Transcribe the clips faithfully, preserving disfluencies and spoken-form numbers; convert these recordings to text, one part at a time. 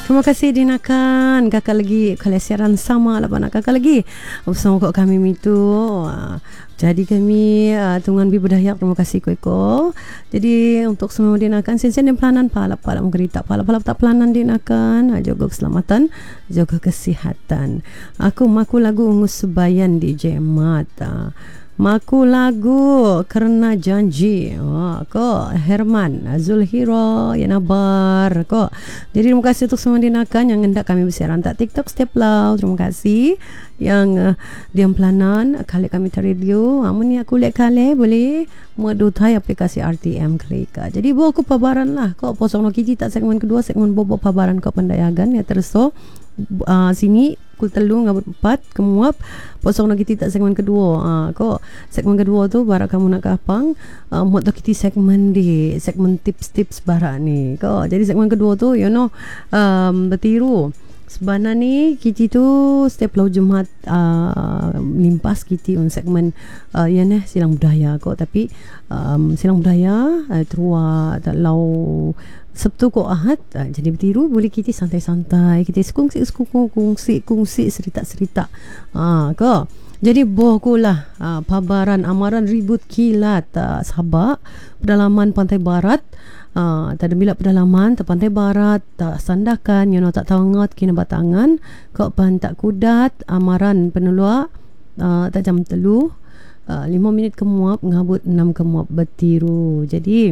Terima kasih dinakan kakak lagi kalau siaran sama lah nak kakak lagi bersama kok kami mitu. Uh, jadi kami uh, tungguan bi berdayak. Terima kasih ko iko. Jadi untuk semua dinakan sen-sen dan pelanan palap-palap gerita palap-palap tak pelanan dinakan uh, jaga keselamatan, jaga kesihatan. Aku maku lagu ungus sebayan di Jemat. Uh, Maku lagu Kerana Janji. Oh, kok Herman Zulhiro Yanabar kok. Jadi terima kasih untuk semua dinakan yang hendak kami bersiaran tak TikTok setiap lau. Terima kasih yang uh, diam pelanan kali kami ter radio. Amun ni aku lihat kali boleh medutai aplikasi R T M klik. Jadi bawa aku pabaran lah kok posong no kiti tak segmen kedua segmen bobo pabaran kok pendayagan ya terso uh, sini kul telu ngabut empat kemuap posong nak kita tak segmen kedua. Ah uh, kok segmen kedua tu barak kamu nak kapang uh, muat tu kita segmen di segmen tips-tips barak ni. Kok jadi segmen kedua tu you know um, bertiru sebenarnya ni kita tu setiap lau Jumaat uh, limpas kita un segmen uh, ya nah silang budaya kok tapi um, silang budaya uh, terua tak lau Sabtu kok Ahad uh, jadi bertiru boleh kita santai-santai kita kongsi kongsi kongsi cerita-cerita ah kok jadi boh ko lah uh, pabaran amaran ribut kilat uh, Sabak pedalaman pantai barat. Uh, tak ada bila pedalaman tak pantai barat tak sandakan you know tak tawangat kina batangan kok pan tak kudat amaran penuluak uh, tak jam telu uh, lima minit kemuap ngabut enam kemuap bertiru. Jadi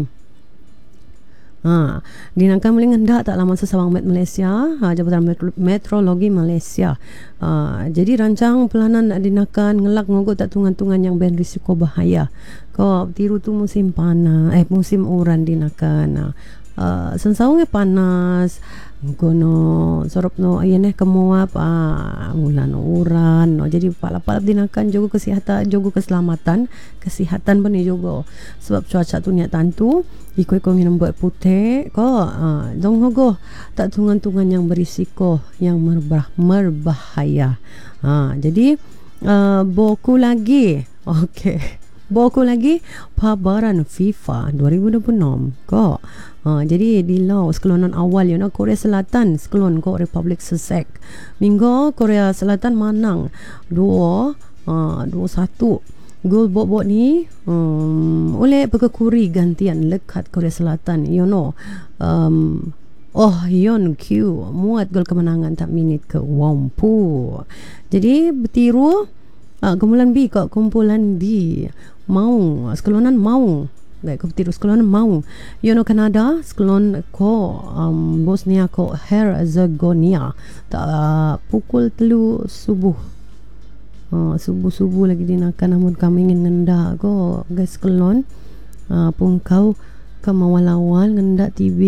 Ha, dinangkan boleh ngendak tak laman sesawang Met Malaysia, ha, Jabatan Metro, Meteorologi Malaysia. Ha, jadi rancang pelanan nak dinakan ngelak ngogot tak tungan-tungan yang ben risiko bahaya. Kau tiru tu musim panas, eh musim uran dinakan. Ha, uh, sensawangnya panas. Gono sorop no ayen eh kemuap ah mulan uran no. Jadi palap-palap dinakan jogo kesihatan jogo keselamatan kesihatan pun ni jogo sebab cuaca tu niat tantu iko-iko minum buat putih ko ah dong hogo tak tungan-tungan yang berisiko yang merbah merbahaya. Ha jadi uh, boku lagi okey boku lagi pabaran FIFA dua ribu dua puluh enam ko. Ha, jadi di law sekalonan awal you know Korea Selatan sekalon ko Republik Sesek minggu Korea Selatan menang dua uh, dua satu gol bot-bot ni um, oleh pekekuri gantian lekat Korea Selatan you know um, Oh Yeon Kyu muat gol kemenangan tak minit ke Wampu. Jadi bertiru uh, kumpulan B kok kumpulan D mau sekalonan mau Baik, kau bertiru sekolah mau you know Kanada sekolah ko um, Bosnia ko Herzegovina tak uh, pukul telu subuh uh, subuh-subuh lagi dinakan namun kami ingin ngendak ko guys sekolah uh, pun kau kemawal-awal ngendak T V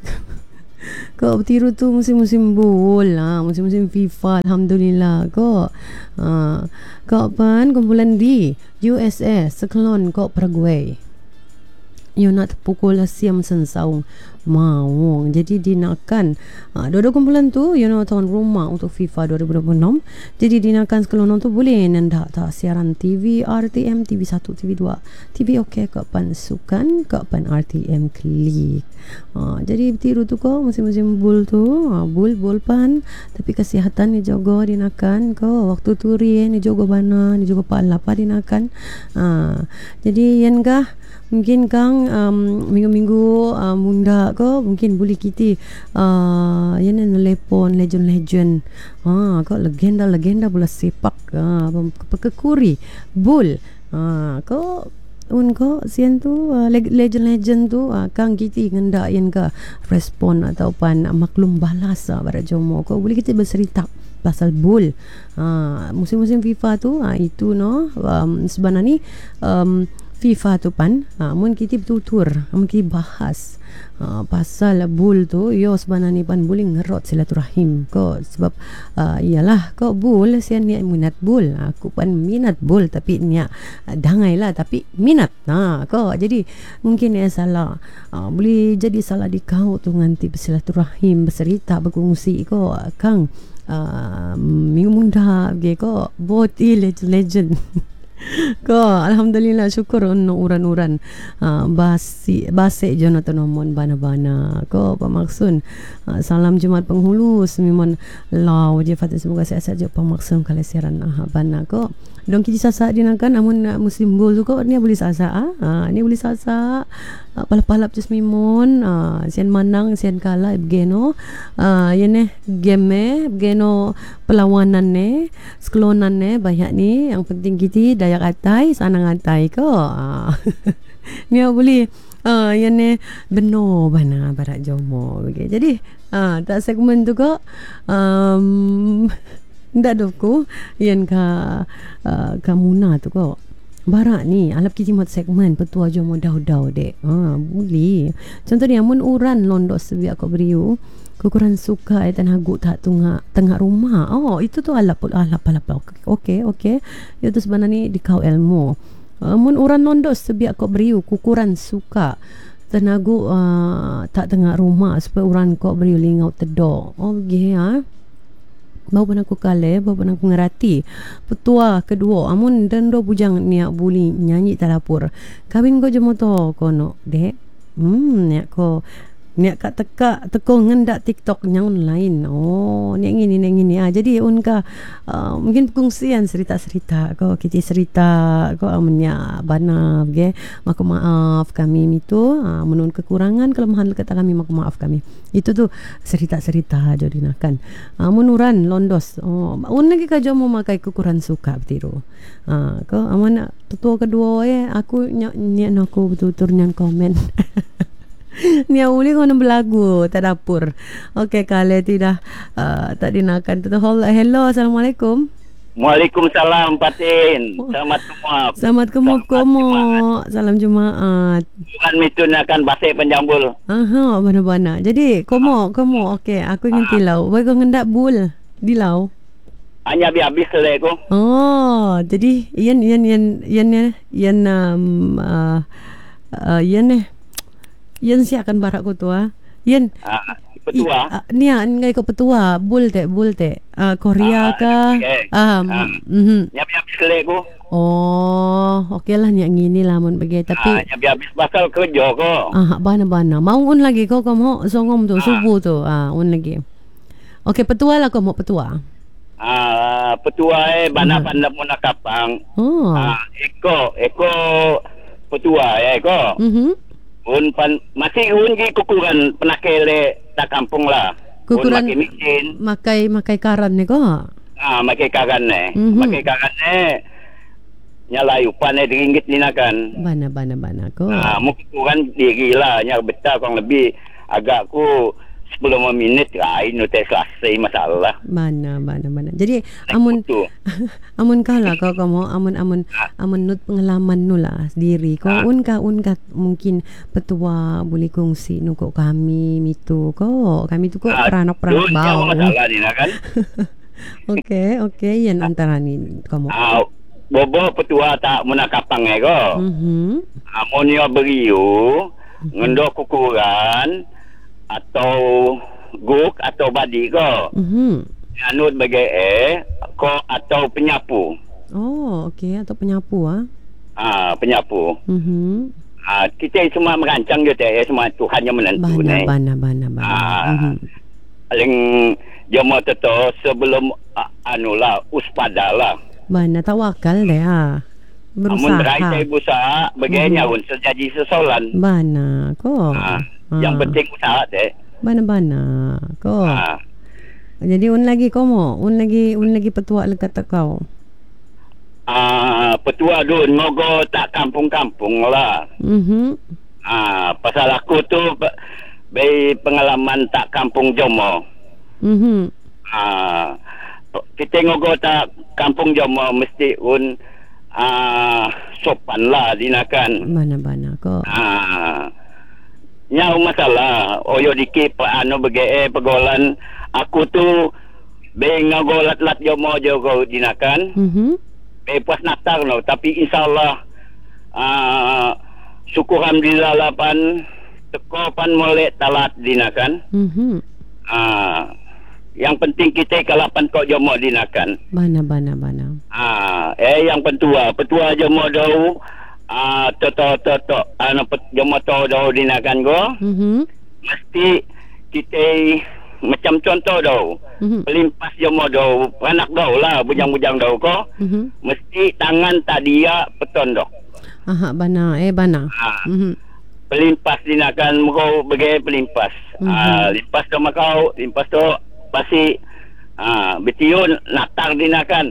kau bertiru tu musim-musim bola, musim-musim FIFA alhamdulillah kau uh, kau pan kumpulan D U S A sekolon kau Paraguay you nak pukul siam sensaung mau. Jadi dinakan uh, dua-dua kumpulan tu you know tuan rumah untuk FIFA dua ribu dua puluh enam. Jadi dinakan sekelonon tu boleh nendak tak siaran T V R T M T V satu T V dua T V okey kak pan sukan kak pan R T M klik. Uh, jadi tiru tu kau musim-musim bul tu uh, bul bul pan tapi kesihatan ni jaga dinakan kau waktu turi ni jaga bana ni jaga pala pa dinakan. Uh, jadi yan kah mungkin kang um, minggu-minggu uh, munda ko mungkin boleh kita uh, yan telepon legend-legend ah ko legenda-legenda bola sepak ah pekekuri bul ah ko un ko sian tu uh, legend-legend tu uh, kang kita ngendak yan ka respon atau pan uh, maklum balas uh, bara jomo ko boleh kita bercerita pasal bul uh, musim-musim FIFA tu uh, itu no um, sebenarnya ni um, FIFA tu pan ha, mun kita bertutur mun kita bahas ha, pasal bul tu yo sebenarnya pan boleh ngerot silaturahim ko sebab uh, iyalah ko bul sian niat minat bul aku pan minat bul tapi niat uh, dangai lah tapi minat nah ko jadi mungkin ya salah uh, boleh jadi salah di kau tu nganti bersilaturahim bercerita berkongsi ko kang uh, minggu muda ge ko bot legend legend Ko alhamdulillah syukur unno uran-uran uh, basi basik jo na tonomon bana-bana ko pamaksun uh, salam Jumat penghulu semimon law je fatih semoga sehat jo pamaksun kalesiran ah bana ko dong kiji sasa dinakan amun uh, musim bol tu ko ni boleh sasa ah uh, ni boleh sasa uh, palap-palap je semimon uh, sian manang sian kalah bgeno uh, yene game bgeno perlawanan ne sklonan ne banyak ni yang penting kiti daya atai sana ngatai ko uh, ni boleh uh, yene beno bana barak jomo okay. Jadi uh, tak segmen tu ko um, ndak doko yan ka uh, kamuna tu ko barak ni alap kiti mat segmen petua jomo dau-dau dek ah boleh contoh ni amun uran londos sebiak ko beriu kukuran suka etan hagu tak tengah tengah rumah oh itu tu alap alap alap okey okey itu sebenarnya di kau ilmu amun uran londos sebiak ko beriu kukuran suka tenagu uh, tak tengah rumah supaya uran ko beriu lingau tedok oh gih ah bau pernah aku kale, bau pernah aku ngerati petua kedua, amun dendo bujang niak buli nyanyi talapur kawin ko jemoto kono dek hmm niak ko niak kat teka teko ngendak TikTok nya online oh niak ngini niak ngini ah jadi unka uh, mungkin kongsian cerita-cerita ko kita cerita ko amunnya bana ge maku maaf kami itu uh, menun kekurangan kelemahan kata kami maku maaf kami itu tuh cerita-cerita jadi nakan amun uran londos oh un lagi ka jomo makai kekurangan suka betiru ah uh, ko amun tetua kedua eh aku nyak nyak aku betul-betul nyan komen ni uli kono belagu tak dapur. Okey kale tidak uh, tak dinakan tu. Hello, assalamualaikum. Waalaikumsalam Patin. Selamat semua. Selamat kemu komo. Salam Jumaat. Bukan mitu akan basik penjambul. Aha, bana-bana. Jadi komo komo okey aku ingin tilau. Wei kau ngendak bul di lau. Hanya habis le ko. Oh, jadi ian ian ian ian ian um, uh, uh, ian eh Yan si akan barak ko tu ah. Yan. Ah, petua. I, uh, ni ah ngai ko petua, bul te bul te. Uh, Korea ah, ka. Ah, ah. Mhm. Nya habis le ko. Oh, okey lah ni ngini lah mun bagi tapi ah, nya habis bakal kerja ko. Ah, bana-bana. Mau un lagi ko kamu songom tu, ah. subuh tu. Ah, un lagi. Okey, petua lah kamu petua. Ah, petua eh bana pandap mun kapang. Oh. Ah, eko eko petua eh ko. Mhm. Un pan masih un gi kukuran penakele tak kampung lah. Kukuran makai mesin. Makai makai karan ni ko. Ah, makai karan ne. Mm-hmm. Makai karan ne. Nyala yupan ne ringgit ni nakan. Bana bana bana ko. Ah, mukuran diri lah nya betah kurang lebih agak ku sepuluh minit ah ini teh selesai masalah. Mana mana mana. Jadi amun amun kala kau kamu amun amun amun nut pengalaman nu lah diri kau ah. unka unka mungkin petua boleh kongsi nu kau kami mitu kau kami tu kau ah, peranak-peranak bau. Masalah ni kan. Okey okey yang antara ni kamu. Ah, bobo petua tak menakapang eh ko. Mhm. Amonio beriu ngendok kukuran atau guk atau badi ko. Mhm. Anut bagi eh ko atau penyapu. Oh, okey atau penyapu ah. Ah, penyapu. Mhm. Ah, kita semua merancang je teh semua Tuhan yang menentu ni. Bana bana bana bana. Ah. Mhm. Paling jama teto sebelum uh, anulah uspada lah. Bana tawakal deh ah. Berusaha. Amun berai saya berusaha bagainya pun mm-hmm. sejadi sesolan. Bana ko. Ah. Yang penting usaha deh. Bana-bana ko. Ah. Jadi un lagi komo, un lagi un lagi petua lekat kau. Ah, petua dun mogo tak kampung-kampung lah. Mhm. Ah, pasal aku tu be pengalaman tak kampung Jomo. Mhm. Ah, kita ngogo tak kampung Jomo mesti un ah sopan lah dinakan. Bana-bana ko. Ah. Nya masalah oyo dikit pa ano bege pegolan aku tu be ngagolat-lat Jomo jogo dinakan. Mhm. Be puas Natal no tapi insyaallah ah syukur alhamdulillah lapan teko pan molek talat dinakan. Mhm. Ah Yang penting kita kalapan kok jomo dinakan. Bana bana bana. Ah, eh yang pentua, petua jomo dau ah toto toto anu jomo to dau dinakan go. Mhm. Mesti kita macam contoh dau. Mhm. Pelimpas jomo dau, anak dau lah bujang-bujang dau ko. Mhm. Mesti tangan tadia peton dau. Aha bana eh bana. Ah. Mhm. Pelimpas dinakan kau bagai pelimpas. Mhm. Ah, limpas tu makau, limpas tu pasti ah betiu natar dinakan.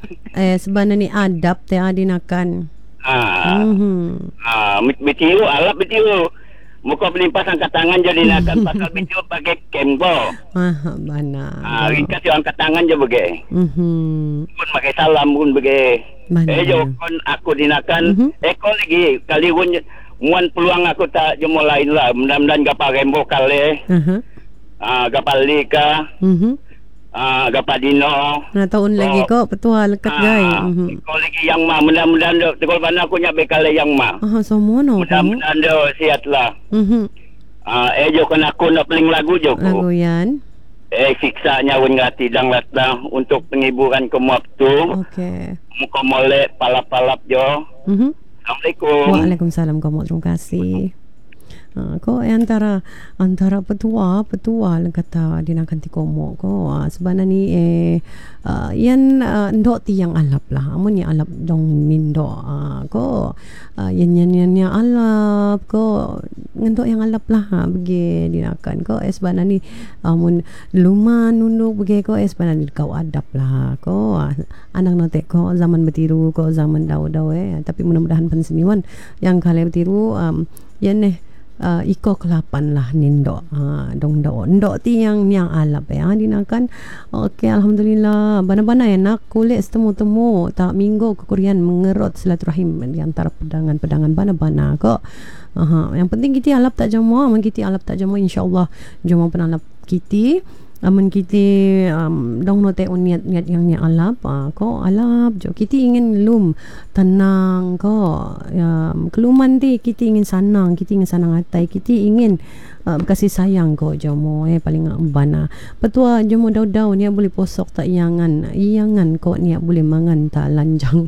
Eh sebenarnya ni adab teh adinakan. Ah. Mhm. Ah, betiu alap betiu. Muka pelimpas angkat tangan jadi dinakan pasal betiu pakai kembo. Aha bana. Ah, ringkas yo angkat tangan je bagai. Mhm. Pun pakai salam pun bagai. Mana? Eh yo kon aku dinakan. Mhm. Eh kau lagi kali pun muan peluang aku tak jemo lain lah. Mudah-mudahan gapa rembo kali. Aha. Ah, gapa lika. Mhm. Ah, gapa dino. Nah tahun lagi kok petua lekat gai. Ah, Mhm. kau lagi yang ma mudah-mudahan do tegol mana aku nyabe kali yang ma. Aha semua no. Mudah-mudahan do sihat lah. Mhm. Ah, eh jo kan aku nak peling lagu jo Lagu ko. yan. Eh siksa nyawin ngati dang latah untuk penghiburan kemu tu. Okey. Muka molek palap-palap jo. Mhm. Assalamualaikum. Waalaikumsalam kamu terima kasih. Ha, ko eh, antara antara petua petua lang kata dinakan ti komo ko uh, sebenarnya ni eh uh, yan uh, ndok ti yang alap lah amun ni alap dong nindo uh, ko uh, yan yan yan yang alap ko ngendok yang alap lah ha, bagi dinakan ko eh sebenarnya ni amun luman nunduk bagi ko eh sebenarnya ni kau adap lah ko uh, anak notek ko zaman betiru ko zaman daw-daw eh tapi mudah-mudahan penseniwan yang kali betiru um, yan eh Uh, iko kelapan lah nindo ha, dong do ndo ti yang yang alap ya dinakan. Okey alhamdulillah bana-bana enak kulit temu-temu tak minggu ke Korean mengerot silaturahim di antara pedangan-pedangan bana-bana kok. Aha, yang penting kita alap tak jamo, amun kita alap tak jamo insyaallah jamo penalap kita. Amun kita um, dong note niat-niat yang ni alap uh, ko alap jo kita ingin lum tenang ko um, keluman ti kita ingin sanang kita ingin sanang hatai kita ingin uh, kasih sayang ko jomo eh paling bana petua jomo daw-daw ni boleh posok tak iyangan iyangan ko ni boleh mangan tak lanjang.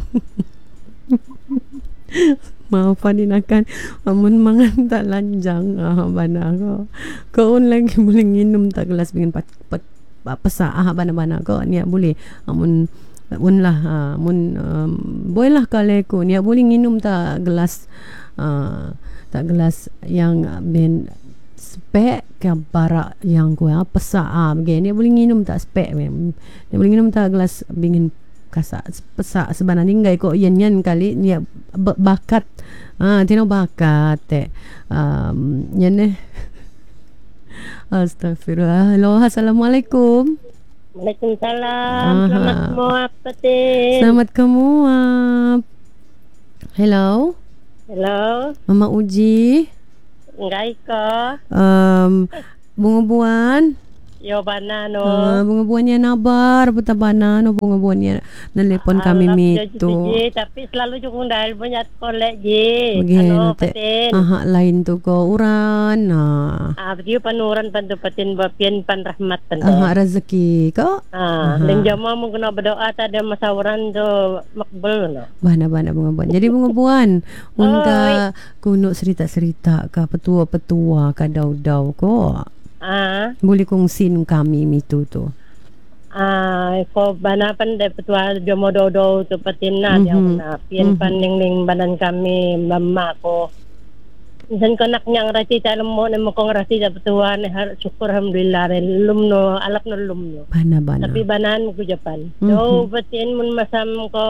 Maaf dinakan amun mangan tak lanjang ah bana ko ko un lagi boleh nginum tak gelas dengan pat, pat, pesa ah bana-bana ko ni boleh amun un lah ah, mun um, boy lah kale ko ni boleh nginum tak gelas ah, tak gelas yang ben spek ke bara yang ko ah, pesa ah begini boleh nginum tak spek dia boleh nginum tak gelas bingin kasa pesa sebenarnya ngai ko yan yan kali ni bakat ah tino bakat eh um, yan eh astagfirullah. Halo assalamualaikum. Waalaikumsalam. Aha. Selamat muap petin. Selamat kamu uh, hello Hello. Mama Uji Ngai ko. um, bunga buan. Yo bana no. Uh, bunga buannya nabar buta bana no bunga buannya nelpon kami mito. Tapi selalu juga dahil banyak kolek je. Begini Ano te. petin. Aha lain tu ko uran. Ah, Ah, dia panuran pantu petin bapian pan rahmat pantu. aha rezeki ko. Ah, ling jama mo kena berdoa ta ada masawaran do makbul no. Bana bana bunga buan. Jadi bunga buan unta kuno cerita-cerita ka petua-petua ka daw-daw ko. Ah, Boleh kongsi nung kami mito to. ah, ko bana pan de petua jomo do tu petin na Mhm. yang na pian Mhm. pan ning ning badan kami mama ko. Minsan ko nak nyang rasi ta mo na mo kong rasi ta petua na har syukur alhamdulillah ren lumno alap no lumno. Bana bana. Tapi banan ko Japan. Mhm. So petin mun masam ko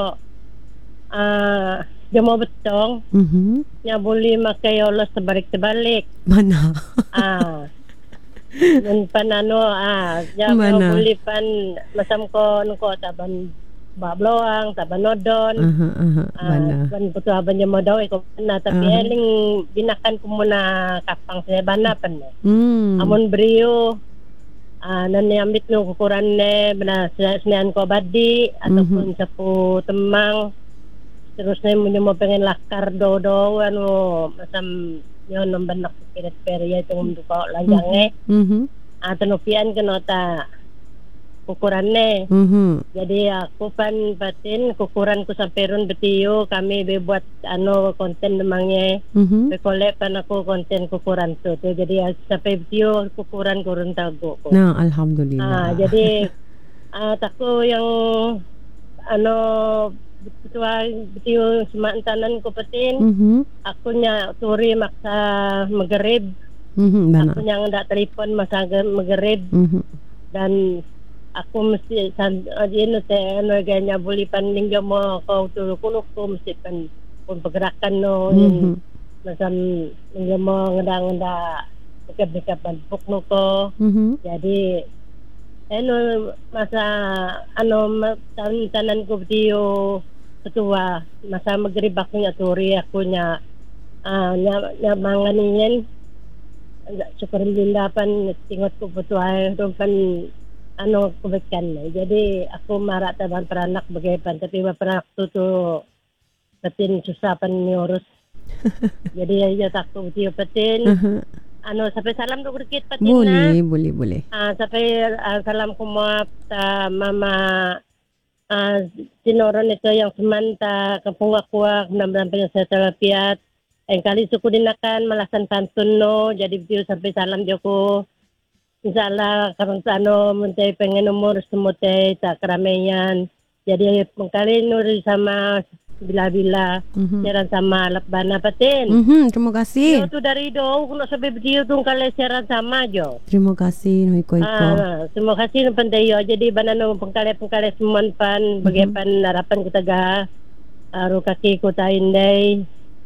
ah jomo betong Mhm. nya boleh makayolos sebalik-sebalik. Bana. Ah. Mun panano ah, ya Mana? boleh pan masam ko nuko taban babloang, taban nodon. Aha aha Ah, bana. pan putu aban mo daw ko na tapi Aha. eling binakan ko muna kapang sa bana pan. Hmm. Amon brio ah nan ambit no kukuran ne bana sinian ko badi ataupun sa po temang terus na mo mo pengen lakar do do ano masam yon namban nak piret perya itong duko lanjang eh Mhm. ato no pian kano ta kukurannya. Mhm. Jadi aku pan patin kukuran ku sampai run betiu kami be buat ano konten demangnya. Mhm. Be kolek pan aku konten kukuran tu. tu. Jadi ah, sampai betiu kukuran kurun tago ko. Nah, alhamdulillah. Ah, jadi ah, taku yang ano betua betiu semantanan ku patin. Mhm. Aku nya turi maksa magrib. Mhm, bana. Aku yang ndak telefon masa magrib. Mhm. Dan aku mesti san adino te ano ganya buli panding mo ko tu kuno ko mesti pan pun pergerakan no Mhm. macam ningga mo ngenda-ngenda dekat-dekat puk no ko. Mhm. Jadi ano masa ano tan tanan ko video ketua masa magrib aku nya turi aku nya ah nya nya manganin syukur lindapan tingot ko betul dong kan ano kubekan. Jadi aku marah taban peranak bagaimana tapi peranak tu tu petin susah pan ngurus. Jadi ya takut dia petin. Ano sampai salam dok dikit petin na. Boleh, boleh, boleh. Ah sampai ah, salam kumap ta mama ah sinoron itu yang semanta kampung aku enam belas saya terapiat. Yang kali suku dinakan malasan pantun no. Jadi dia sampai salam Joko. Insyaallah karang ano mentay pengen umur semutay tak keramaian. Jadi mengkali nuri sama bila-bila Mhm. siaran sama Lapbana patin. Mhm, terima kasih. Yo tu dari do kuno sampai video tu kali siaran sama jo. Terima kasih Noiko Iko. Ah, terima kasih nu pandai yo. Jadi banano pengkali-pengkali semuan pan bagaimana harapan kita ga aru kaki ku taindai.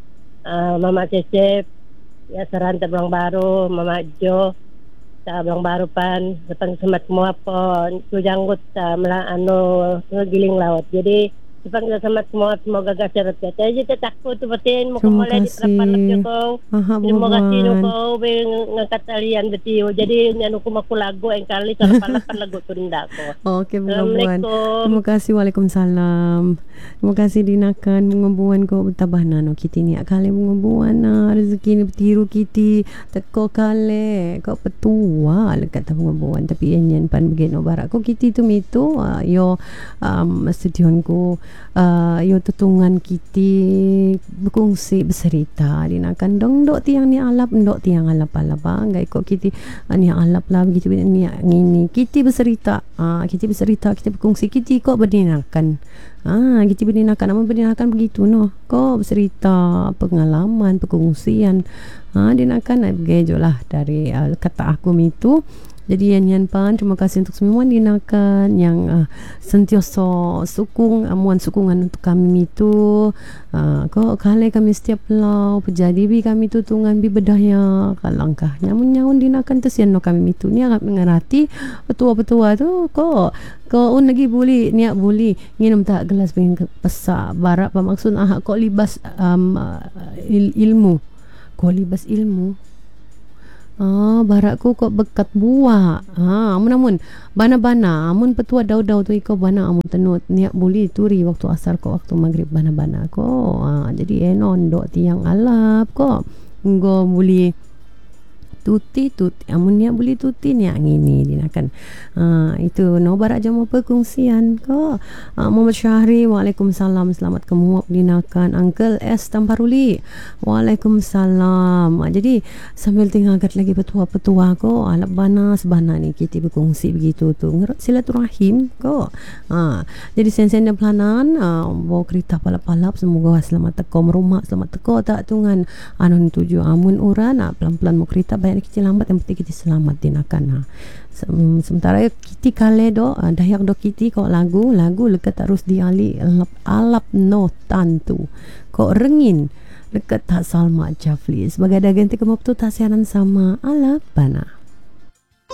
Uh, Mama Cecep, ya saran tabang baru, Mama Jo, tabang baru pan, depan semat semua po, tu janggut uh, mela ano giling laut. Jadi depan kita semat semua semoga gagas syarat kata. Jadi takut tu betin, mau Terima kemulai di kasih. perapan lebih kau. Aha, Terima kasih nu buwan. kau beng ngangkat talian betiu. Jadi nyanu ku maku lagu yang kali kalau palapan lagu tunda ko. Okey, buwan. Assalamualaikum. Terima kasih. Waalaikumsalam. Terima kasih dinakan mengebuan ko tabah nano kiti ni kali mengebuan na rezeki ni bertiru kiti teko kale ko petua lekat mengebuan tapi enyen pan begino barak ko kiti tu mitu uh, yo um, studion ko uh, yo tutungan kiti berkongsi berserita dinakan dong dok tiang ni alap dok tiang alap alap anggai ko kiti uh, ni alap lah begitu ni ngini kiti berserita uh, kiti berserita kita berkongsi kiti kok berdinakan. Ah, kita berdinakan, namun berdinakan begitu no. Kau bercerita pengalaman, perkongsian. Ah, dinakan begitu lah dari uh, kata aku itu. Jadi yan yan pan, terima kasih untuk semua dinakan yang uh, sentiasa sukung, amuan sukungan untuk kami itu. Uh, kau kali kami setiap lau pejadi bi kami tutungan bi bedaya kalangkah nyamun nyamun dinakan tesian no kami itu ni agak mengerti petua-petua tu kau kau un lagi boleh niat boleh nginum tak gelas pengen pesak barak apa maksud ah kau libas um, il, ilmu kau libas ilmu. Ah, barakku kok bekat buah. Ah, amun amun bana-bana, amun petua daud-daud tu iko bana amun tenut niak buli turi waktu asar ko waktu maghrib bana-bana ko. Ah, jadi enon dok tiang alap ko. Nggo buli tuti tuti amun niak buli tuti niak ngini dinakan. Ah, itu no barak jamu perkongsian ko. Ah, Muhammad Syahri, waalaikumsalam, selamat kemuap dinakan. Uncle S Tamparuli, waalaikumsalam. Ah, jadi sambil tinggalkan lagi petua-petua ko alap bana sebana ni kita berkongsi begitu tu ngerut silaturahim ko. Ah, jadi sen-sen dan pelanan ah, bawa kereta palap-palap semoga selamat teko merumah selamat teko tak tungan anu tuju amun uran ah, pelan-pelan mau kereta banyak kecil lambat yang penting kita selamat dinakan. Ah. Sementara kiti kale do uh, dayak do kiti kok lagu lagu lekat terus diali alap, alap no tantu kok rengin lekat tak Salma Jafli sebagai ada ganti kemap tu tak siaran sama alap bana.